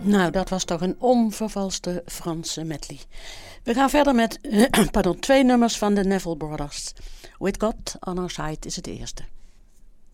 Nou, dat was toch een onvervalste Franse medley. We gaan verder met 2 nummers van de Neville Brothers. With God on Our Side is het eerste.